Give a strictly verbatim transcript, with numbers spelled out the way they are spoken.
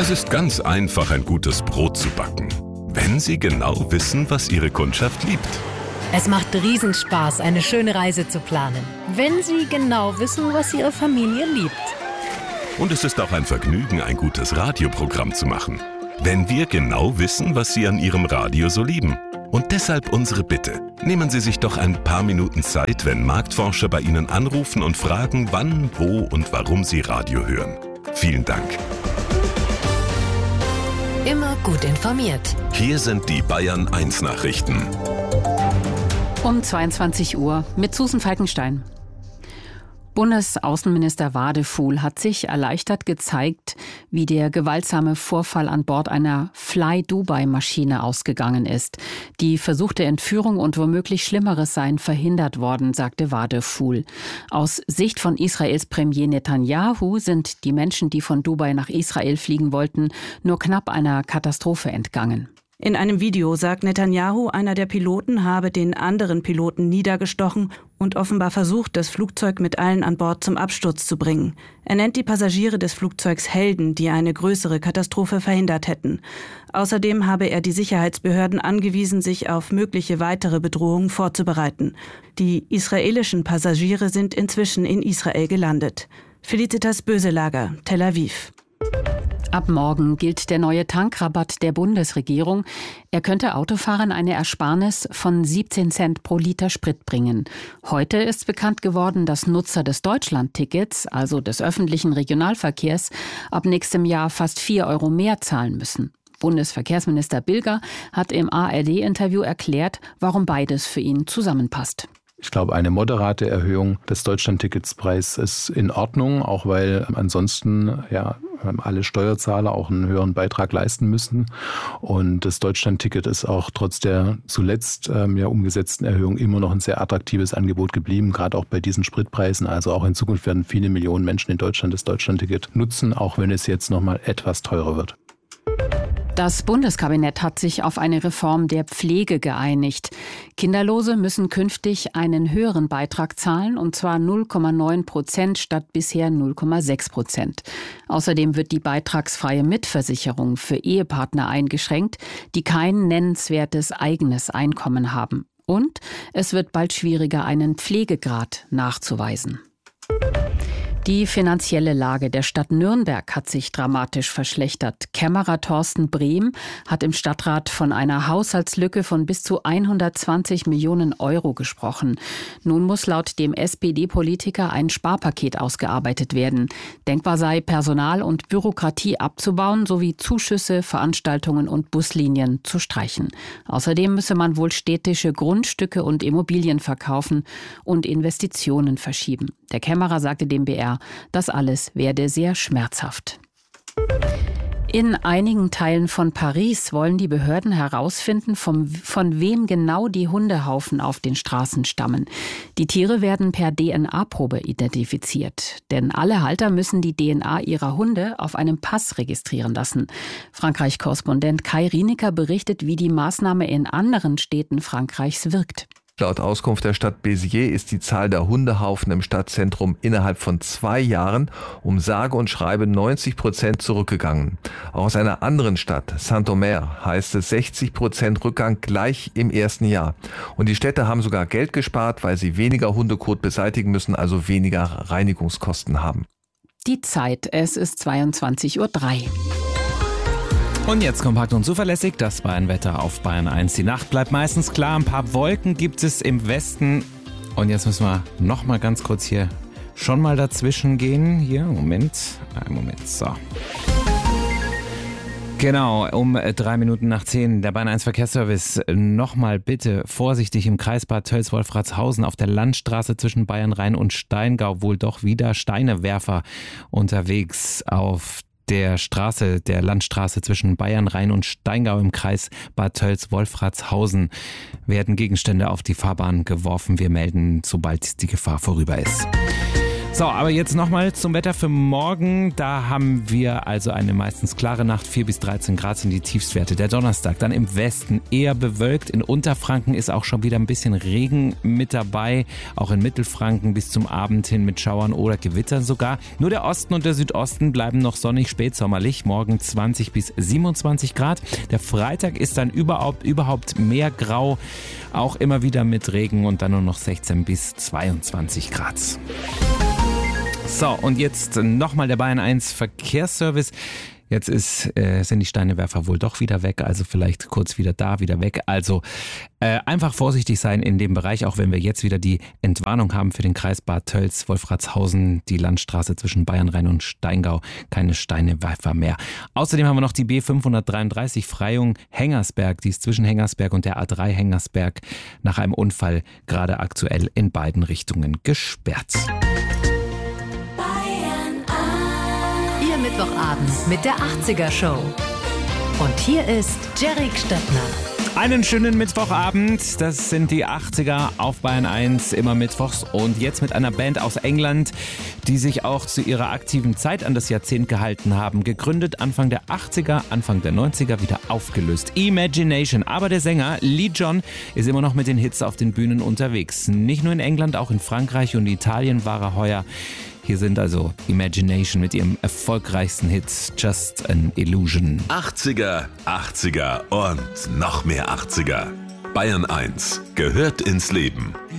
Es ist ganz einfach, ein gutes Brot zu backen, wenn Sie genau wissen, was Ihre Kundschaft liebt. Es macht Riesenspaß, eine schöne Reise zu planen, wenn Sie genau wissen, was Ihre Familie liebt. Und es ist auch ein Vergnügen, ein gutes Radioprogramm zu machen, wenn wir genau wissen, was Sie an Ihrem Radio so lieben. Und deshalb unsere Bitte. Nehmen Sie sich doch ein paar Minuten Zeit, wenn Marktforscher bei Ihnen anrufen und fragen, wann, wo und warum Sie Radio hören. Vielen Dank. Immer gut informiert. Hier sind die Bayern eins Nachrichten. Um zweiundzwanzig Uhr mit Susan Falkenstein. Bundesaußenminister Wadefuhl hat sich erleichtert gezeigt, wie der gewaltsame Vorfall an Bord einer Fly-Dubai-Maschine ausgegangen ist. Die versuchte Entführung und womöglich Schlimmeres seien verhindert worden, sagte Wadefuhl. Aus Sicht von Israels Premier Netanyahu sind die Menschen, die von Dubai nach Israel fliegen wollten, nur knapp einer Katastrophe entgangen. In einem Video sagt Netanyahu, einer der Piloten habe den anderen Piloten niedergestochen und offenbar versucht, das Flugzeug mit allen an Bord zum Absturz zu bringen. Er nennt die Passagiere des Flugzeugs Helden, die eine größere Katastrophe verhindert hätten. Außerdem habe er die Sicherheitsbehörden angewiesen, sich auf mögliche weitere Bedrohungen vorzubereiten. Die israelischen Passagiere sind inzwischen in Israel gelandet. Felicitas Böselager, Tel Aviv. Ab morgen gilt der neue Tankrabatt der Bundesregierung. Er könnte Autofahrern eine Ersparnis von siebzehn Cent pro Liter Sprit bringen. Heute ist bekannt geworden, dass Nutzer des Deutschland-Tickets, also des öffentlichen Regionalverkehrs, ab nächstem Jahr fast vier Euro mehr zahlen müssen. Bundesverkehrsminister Bilger hat im A R D-Interview erklärt, warum beides für ihn zusammenpasst. Ich glaube, eine moderate Erhöhung des Deutschland-Tickets-Preises ist in Ordnung, auch weil ansonsten ja alle Steuerzahler auch einen höheren Beitrag leisten müssen. Und das Deutschland-Ticket ist auch trotz der zuletzt ähm, ja umgesetzten Erhöhung immer noch ein sehr attraktives Angebot geblieben, gerade auch bei diesen Spritpreisen. Also auch in Zukunft werden viele Millionen Menschen in Deutschland das Deutschland-Ticket nutzen, auch wenn es jetzt nochmal etwas teurer wird. Das Bundeskabinett hat sich auf eine Reform der Pflege geeinigt. Kinderlose müssen künftig einen höheren Beitrag zahlen, und zwar null Komma neun Prozent statt bisher null Komma sechs Prozent. Außerdem wird die beitragsfreie Mitversicherung für Ehepartner eingeschränkt, die kein nennenswertes eigenes Einkommen haben. Und es wird bald schwieriger, einen Pflegegrad nachzuweisen. Die finanzielle Lage der Stadt Nürnberg hat sich dramatisch verschlechtert. Kämmerer Thorsten Brehm hat im Stadtrat von einer Haushaltslücke von bis zu hundertzwanzig Millionen Euro gesprochen. Nun muss laut dem S P D-Politiker ein Sparpaket ausgearbeitet werden. Denkbar sei, Personal und Bürokratie abzubauen sowie Zuschüsse, Veranstaltungen und Buslinien zu streichen. Außerdem müsse man wohl städtische Grundstücke und Immobilien verkaufen und Investitionen verschieben. Der Kämmerer sagte dem B R, das alles werde sehr schmerzhaft. In einigen Teilen von Paris wollen die Behörden herausfinden, vom, von wem genau die Hundehaufen auf den Straßen stammen. Die Tiere werden per D N A-Probe identifiziert. Denn alle Halter müssen die D N A ihrer Hunde auf einem Pass registrieren lassen. Frankreich-Korrespondent Kai Rienecker berichtet, wie die Maßnahme in anderen Städten Frankreichs wirkt. Laut Auskunft der Stadt Béziers ist die Zahl der Hundehaufen im Stadtzentrum innerhalb von zwei Jahren um sage und schreibe neunzig Prozent zurückgegangen. Auch aus einer anderen Stadt, Saint-Omer, heißt es sechzig Prozent Rückgang gleich im ersten Jahr. Und die Städte haben sogar Geld gespart, weil sie weniger Hundekot beseitigen müssen, also weniger Reinigungskosten haben. Die Zeit, es ist zweiundzwanzig Uhr drei. Und jetzt kompakt und zuverlässig, das Bayern-Wetter auf Bayern eins. Die Nacht bleibt meistens klar, ein paar Wolken gibt es im Westen. Und jetzt müssen wir noch mal ganz kurz hier schon mal dazwischen gehen. Hier, Moment, einen Moment, so. Genau, um drei Minuten nach zehn, der Bayern eins Verkehrsservice. Nochmal bitte vorsichtig im Kreis Bad Tölz-Wolfratshausen auf der Landstraße zwischen Bayern-Rhein und Steingau. Wohl doch wieder Steinewerfer unterwegs auf der Straße, der Landstraße zwischen Bayern-Rhein und Steingau im Kreis Bad Tölz-Wolfratshausen werden Gegenstände auf die Fahrbahn geworfen. Wir melden, sobald die Gefahr vorüber ist. So, aber jetzt nochmal zum Wetter für morgen. Da haben wir also eine meistens klare Nacht, vier bis dreizehn Grad sind die Tiefstwerte. Der Donnerstag dann im Westen eher bewölkt. In Unterfranken ist auch schon wieder ein bisschen Regen mit dabei. Auch in Mittelfranken bis zum Abend hin mit Schauern oder Gewittern sogar. Nur der Osten und der Südosten bleiben noch sonnig spätsommerlich. Morgen zwanzig bis siebenundzwanzig Grad. Der Freitag ist dann überhaupt, überhaupt mehr grau. Auch immer wieder mit Regen und dann nur noch sechzehn bis zweiundzwanzig Grad. So, und jetzt nochmal der Bayern eins Verkehrsservice. Jetzt ist, äh, sind die Steinewerfer wohl doch wieder weg, also vielleicht kurz wieder da, wieder weg. Also äh, einfach vorsichtig sein in dem Bereich, auch wenn wir jetzt wieder die Entwarnung haben für den Kreis Bad Tölz, Wolfratshausen, die Landstraße zwischen Bayernrhein und Steingau. Keine Steinewerfer mehr. Außerdem haben wir noch die B fünfhundertdreiunddreißig Freyung Hengersberg, die ist zwischen Hengersberg und der A drei Hengersberg nach einem Unfall gerade aktuell in beiden Richtungen gesperrt. Mittwochabend mit der achtziger Show. Und hier ist Jerry Stettner. Einen schönen Mittwochabend, das sind die achtziger auf Bayern eins, immer mittwochs und jetzt mit einer Band aus England, die sich auch zu ihrer aktiven Zeit an das Jahrzehnt gehalten haben. Gegründet Anfang der achtziger, Anfang der neunziger, wieder aufgelöst. Imagination, aber der Sänger Lee John ist immer noch mit den Hits auf den Bühnen unterwegs. Nicht nur in England, auch in Frankreich und Italien war er heuer. Hier sind also Imagination mit ihrem erfolgreichsten Hit Just an Illusion. achtziger, achtziger und noch mehr achtziger. Bayern eins gehört ins Leben.